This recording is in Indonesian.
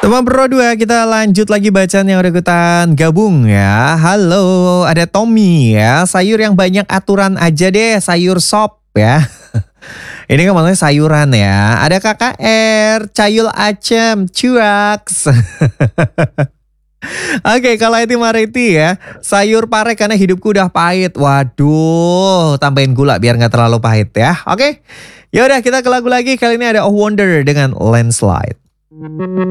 Teman Bro 2, kita lanjut lagi bacaan yang udah ikutan gabung ya. Halo, ada Tommy ya. Sayur yang banyak aturan aja deh, sayur sop ya. Ini kan maksudnya sayuran ya. Ada KKR, cayul acem, cuaks. Oke, kalau itu Mariti ya. Sayur pare karena hidupku udah pahit. Waduh, tambahin gula biar nggak terlalu pahit ya. Oke. Ya udah kita ke lagu lagi. Kali ini ada Oh Wonder dengan Landslide.